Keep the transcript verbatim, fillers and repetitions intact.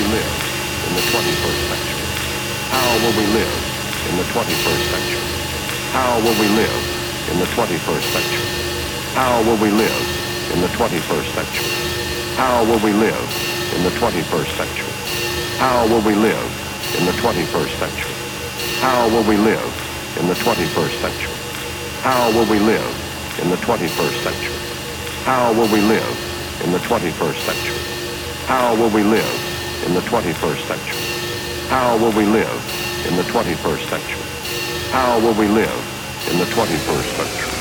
live in the twenty-first century? How will we live in the twenty-first century? How will we live in the twenty-first century? How will we live in the twenty-first century? How will we live in the twenty-first century? How will we live in the twenty-first century? How will we live in the twenty-first century? How will we live in the twenty-first century? How will we live in the twenty-first century? How will we live in the twenty-first century? How will we live in the twenty-first century? How will we live in the twenty-first century?